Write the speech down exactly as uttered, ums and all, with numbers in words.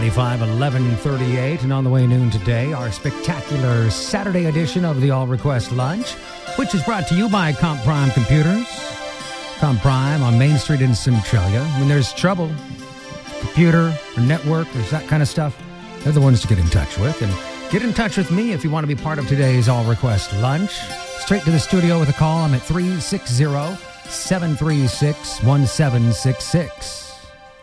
ninety-five, eleven thirty-eight, and on the way noon today, our spectacular Saturday edition of the All Request Lunch, which is brought to you by Comp Prime Computers. Comp Prime on Main Street in Centralia. When there's trouble, computer or network, there's that kind of stuff, they're the ones to get in touch with. And get in touch with me if you want to be part of today's All Request Lunch. Straight to the studio with a call. I'm at three six zero, seven three six, one seven six six.